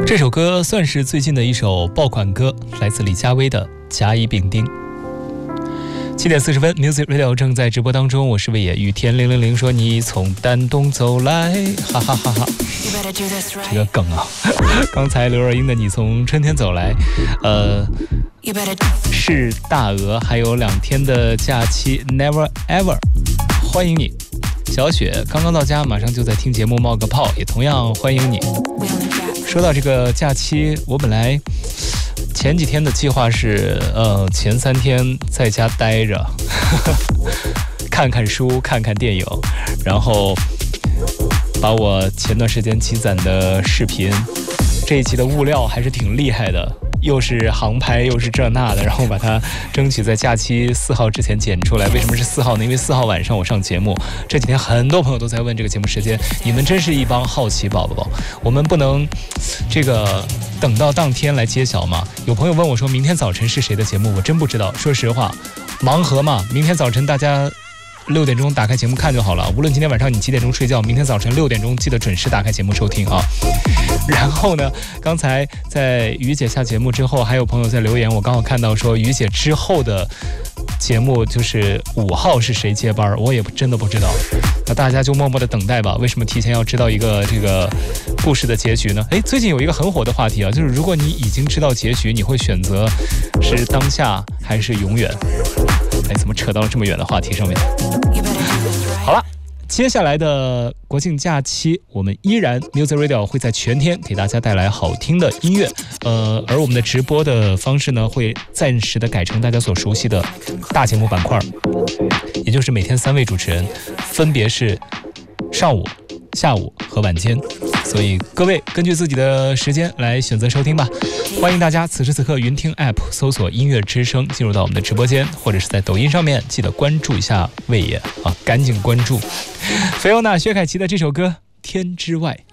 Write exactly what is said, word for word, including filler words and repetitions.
这首歌算是最近的一首爆款歌，来自李佳薇的《甲乙丙丁》。七点四十分 ，Music Radio 正在直播当中，我是魏野。雨天零零零说你从丹东走来，哈哈哈哈。这个梗啊，刚才刘若英的你从春天走来，呃，是大鹅，还有两天的假期 ，Never Ever， 欢迎你。小雪刚刚到家，马上就在听节目冒个泡，也同样欢迎你。说到这个假期，我本来前几天的计划是，呃，前三天在家待着，看看书，看看电影，然后把我前段时间积攒的视频，这一期的物料还是挺厉害的，又是航拍又是这那的，然后把它争取在假期四号之前剪出来。为什么是四号呢？因为四号晚上我上节目，这几天很多朋友都在问这个节目时间，你们真是一帮好奇宝宝，我们不能这个等到当天来揭晓吗？有朋友问我说明天早晨是谁的节目，我真不知道，说实话，盲盒嘛，明天早晨大家六点钟打开节目看就好了，无论今天晚上你几点钟睡觉，明天早晨六点钟记得准时打开节目收听啊。然后呢，刚才在于姐下节目之后，还有朋友在留言，我刚好看到说于姐之后的节目就是五号是谁接班，我也真的不知道，那大家就默默的等待吧。为什么提前要知道一个这个故事的结局呢？哎，最近有一个很火的话题啊，就是如果你已经知道结局，你会选择是当下还是永远？哎，怎么扯到了这么远的话题上面？好了，接下来的国庆假期，我们依然 Music Radio 会在全天给大家带来好听的音乐，呃，而我们的直播的方式呢，会暂时的改成大家所熟悉的大节目板块，也就是每天三位主持人，分别是上午、下午和晚间，所以各位根据自己的时间来选择收听吧。欢迎大家此时此刻云听 App 搜索音乐之声，进入到我们的直播间，或者是在抖音上面记得关注一下魏野啊，赶紧关注菲欧娜薛凯琪的这首歌《天之外》。